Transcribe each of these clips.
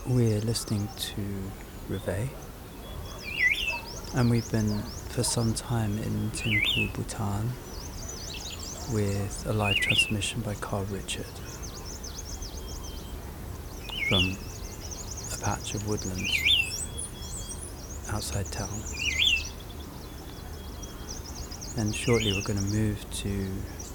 We're listening to Reveille, and we've been for some time in Thimphu, Bhutan, with a live transmission by Carl Richard from a patch of woodlands outside town. And shortly we're going to move to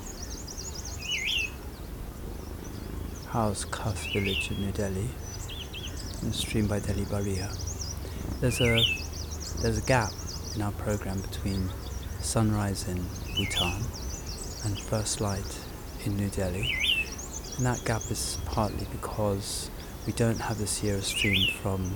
Haus Khas village in New Delhi, and streamed by Delhi Bariya. There's a gap in our program between sunrise in Bhutan and first light in New Delhi, and that gap is partly because we don't have the Sierra stream from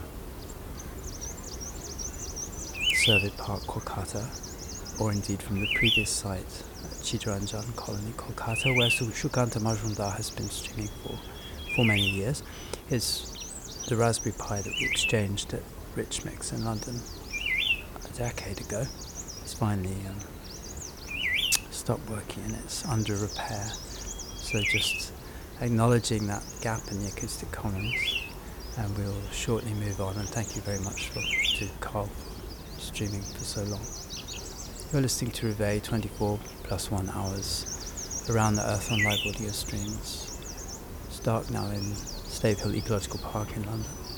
Servit Park, Kolkata, or indeed from the previous site, Chittaranjan Colony, Kolkata, where Shukanta Majumdar has been streaming for many years. Is the Raspberry Pi that we exchanged at Rich Mix in London a decade ago. It's finally stopped working and it's under repair. So just acknowledging that gap in the acoustic commons, and we'll shortly move on. And thank you very much to Carl for streaming for so long. You're listening to Reveille 24 plus 1 hours around the earth on live audio streams. It's dark now in Stave Hill Ecological Park in London.